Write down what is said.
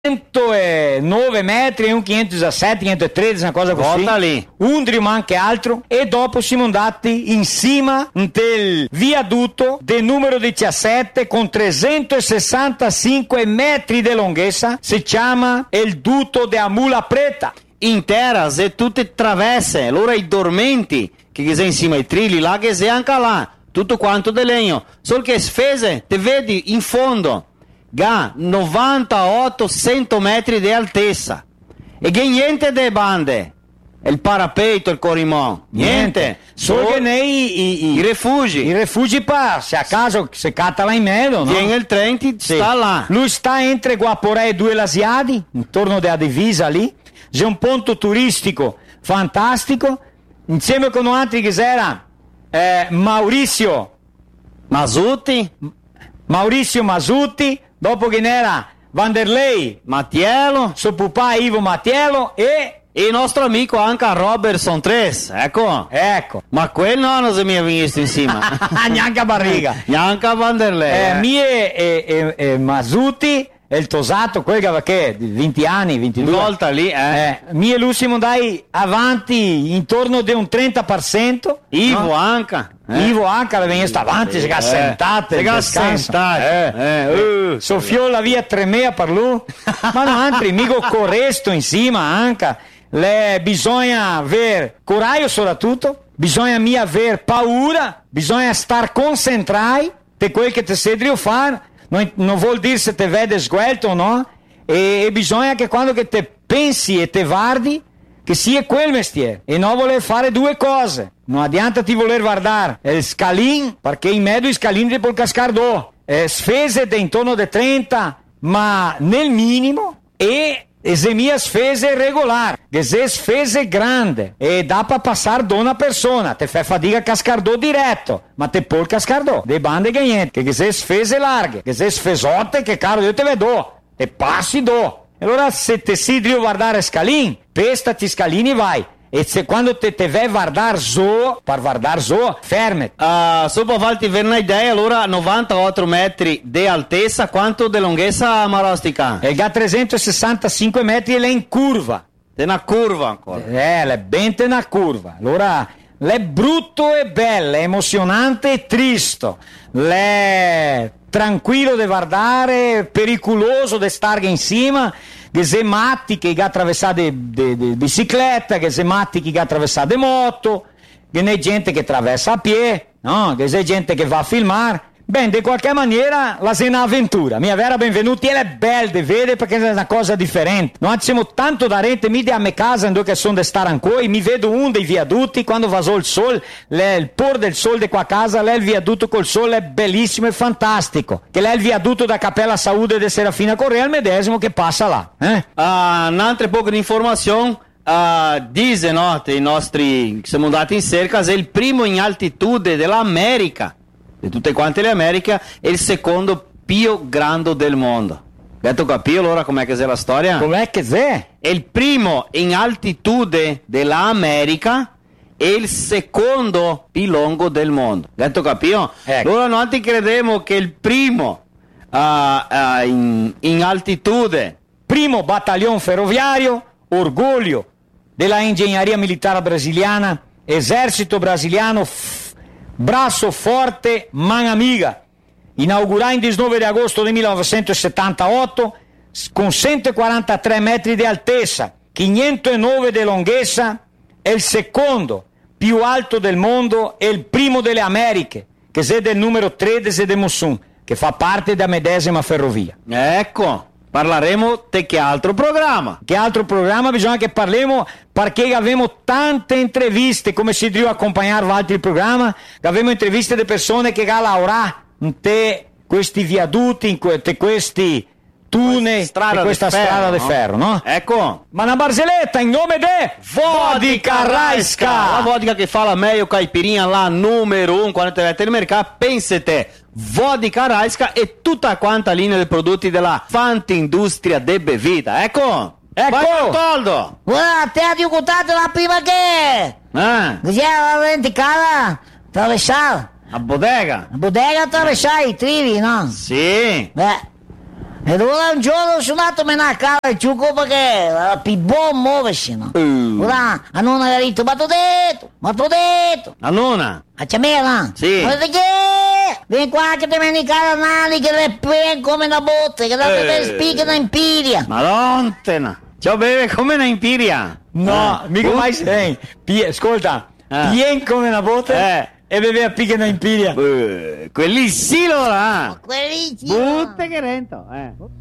509 metri e un 517, 513, una cosa così. Lì. Un drio ma anche altro. E dopo siamo andati in cima del viadotto del numero 17 con 365 metri di lunghezza. Si chiama il dutto de Amula Preta. Interas e tutte travesse, allora i dormenti che sei insieme ai trilli là, che sei anche là, tutto quanto di legno, solo che sfese, te vedi in fondo, ga 98-100 metri di altezza, e che niente de bande, il parapeto, il corrimon, niente, solo che nei i rifugi. I rifugi se a caso si catta là in mezzo, no? Viene il Trenti, Sì. sta là. Lui sta entre Guaporé e Due Lasiadi, intorno della divisa lì. C'è un ponto turistico fantastico, insieme con altri che c'era Maurizio Masutti, dopo che n'era Vanderlei, Mattiello suo papà Ivo Mattiello e il nostro amico anche Robertson 3, ecco. Ma quello non si mi è visto insieme. neanche a barriga. Neanche a Vanderlei. Mie e Masutti e il Tosato, quel che di 20 anni, 22. Una volta lì, Mie e lui siamo andati avanti intorno di un 30%. Ivo no? anche. Ivo anche le veniva avanti, si è sentate. Si è sentate. Sofiola via tremea per lui. Ma no, altri, mico corresto insieme anche. Bisogna aver coraggio soprattutto, bisogna aver paura, bisogna star concentrati per quel che ti sei fare. Non vuol dire se te vede sguelto o no, e bisogna che quando che te pensi e te guardi, che sia quel mestiere, e non voler fare due cose. Non adianta ti voler guardare il scalin, perché in mezzo i scalini di può cascare sfese di intorno dei 30, ma nel minimo, e se mia spese regolare, che se spese grande e da per passare da una persona, te fai fatica a cascardò diretto, ma te può cascardò, dei bande che niente, che se spese larghe, che se sfesotte, che caro io te vedo, e passi do. E allora se te si devi guardare scalini, pestati scalini vai. E se quando te vai guardare per guardare fermati. Solo per farti avere un'idea, allora 98 metri di altezza, quanto di lunghezza Marostica? E ga 365 metri e lei in curva. È una curva ancora. È ben una curva. Allora, l'è brutto e bello, è emozionante e triste, l'è tranquillo di guardare, pericoloso di stare insieme, che se matti che ha attraversato di bicicletta, che se matti che ha attraversato moto, che ne gente che attraversa a piedi, no? Che se gente che va a filmare. Ben, di qualche maniera la è un'avventura. Mia vera benvenuti, è bella di vedere perché è una cosa differente. Non siamo tanto da rete, mi a me casa dove sono di stare ancora, mi vedo uno dei viadotti quando va il sole, il por del sole di qua a casa, il viadotto col sole è bellissimo e fantastico. Che è il viadotto da Cappella Saúde di Serafina Correa, il medesimo che passa là. Un'altra poca di informazione. Dice no, i nostri che siamo andati in cerca, è il primo in altitudine dell'America, di tutte quante le Americhe, e il secondo più grande del mondo. Detto capito allora com'è che è la storia? Com'è che è? È il primo in altitudine dell'America e il secondo più lungo del mondo. Detto capito? Ecco. Allora noi ti crediamo che il primo in altitudine, primo battaglione ferroviario, orgoglio della ingegneria militare brasiliana, esercito brasiliano, brazo forte, man amiga, inaugurato il 19 di agosto del 1978 con 143 metri di altezza, 509 di lunghezza, è il secondo più alto del mondo e il primo delle Americhe, che è del numero 13 di Mussum, che fa parte della medesima ferrovia. Ecco, parleremo di che altro programma? Che altro programma bisogna che parliamo, perché abbiamo tante interviste, come si deve accompagnare altri programmi, abbiamo interviste di persone che hanno lavorato in questi viadotti, in questi tunnel, in questa strada di ferro, no? Ecco. Ma una barzelletta in nome di Vodka Raiska, la vodka che fa la meglio caipirinha là numero 1 quando te vai al mercato, pensate, Vodka Raiska e tutta quanta linea di prodotti della Fanta Industria de Bevita. Ecco. Vai Toldo. Guarda, te hai contato la prima che cos'è la vendicata? Attraversare. A bodega. La bodega attraversare i trivi, no? Sì. E ora un giorno sono andato a una casa e ciucco perché era più buono muoversi, no? Ora a nonna gli ha detto, ma t'ho detto. La nonna? A Ciamera? Sì. Ma che? Vieni qua che ti vieni i caranali che le pien come una botte, che la beve spicca da impiria. Madonna! Ciao beve come una impiria. No, mica mai sei. Ascolta, pien come una botte e beveva picca in impiria. Quelli sì, allora. Quellissimo. Butte che rento,